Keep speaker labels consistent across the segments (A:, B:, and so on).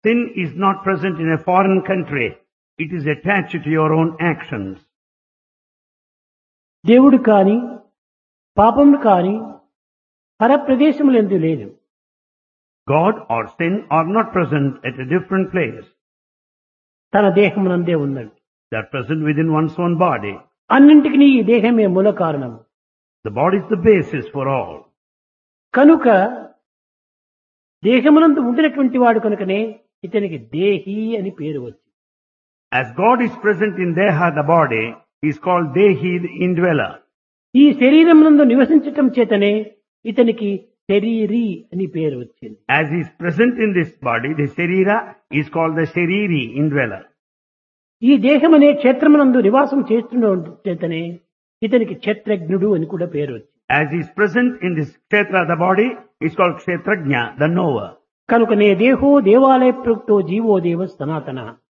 A: Sin is not present in a foreign country. It is attached to your own actions.
B: దేవుడు కాని పాపములు కాని పరప్రదేశములందు లేదు.
A: God or sin are not present at a different place.
B: తన దేహమునందే ఉన్నది.
A: They are present within one's own body.
B: అన్నింటికి ఈ దేహమే మూల కారణము.
A: The body is the basis for all.
B: కనుక దేహమునందు ఉండినటువంటి వాడు కనుకనే ఇతనికి దేహి అని పేరు వచ్చింది.
A: As God is present in Deha, the body, he is called Dehi, the indweller.
B: ఈ శరీరమునందు నివసించటం చేతనే ఇతనికి శరీరి అని పేరు వచ్చింది.
A: As he is present in this body, the Sharira is called the Shariri, indweller.
B: ఈ దేహమనే క్షేత్రమునందు నివాసం చేస్తున్న చేతనే ఇతనికి క్షేత్రజ్ఞుడు అని కూడా పేరు వచ్చింది.
A: As he is present in this Kshetra, the body, is called Kshetrajna, the knower.
B: కనుకనే దేహో దేవాలయ ప్రోక్తో జీవో దేవ సనాతన.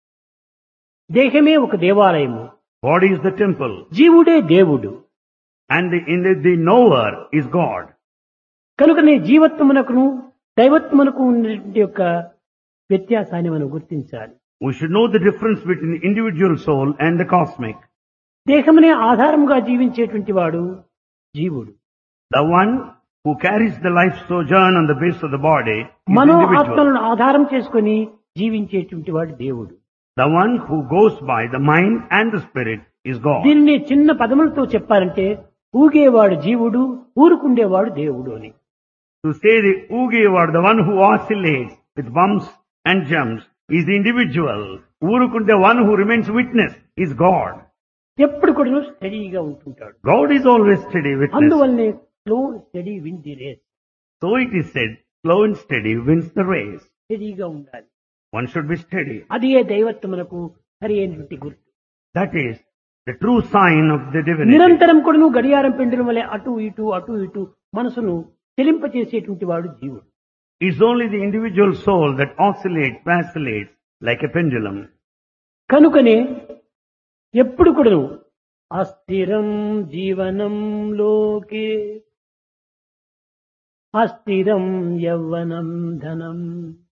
B: దేహమే ఒక దేవాలయము,
A: Body is the temple,
B: జీవుడే దేవుడు.
A: and the knower is God.
B: కనుకనే జీవత్వమునకును దైవత్వమునకు ఉన్నటువంటి యొక్క వ్యత్యాసాన్ని మనం గుర్తించాలి.
A: We should know the difference between the individual soul and the cosmic.
B: దేహమునే ఆధారముగా జీవించేటువంటి వాడు జీవుడు.
A: The one who carries the life sojourn on the base of the body is
B: Mano
A: individual.
B: ఆత్మలను ఆధారం చేసుకుని జీవించేటువంటి వాడు దేవుడు.
A: The one who goes by the mind and the spirit is God.
B: దీనిని చిన్న పదములతో చెప్పాలంటే ఊగేవాడు జీవుడు, ఊరుకుండేవాడు దేవుడు అని.
A: To say the Ugevar, the one who oscillates with bumps and jumps, is the individual. Urukunde, the one who remains witness, is God.
B: ఎప్పుడు కూడా స్టడీగా ఉంటుంటాడు.
A: God is always steady witness.
B: అందువల్లనే slow study win the race.
A: So it is said, slow and steady wins the race.
B: స్టడీగా ఉండాలి.
A: One should be steady.
B: అదే దైవత్వమునకు సరి అయినటువంటి గుర్తు.
A: That is the true sign of the divinity.
B: నిరంతరం కూడా గడియారం పెండలం వలె అటు ఇటు మనసును చెలింపచేసేటువంటి వాడు జీవుడు.
A: It's only the individual soul that oscillates, vacillates like a pendulum.
B: కనుకనే ఎప్పుడు కూడా అస్థిరం జీవనం లోకే అస్థిరం యవ్వనం ధనం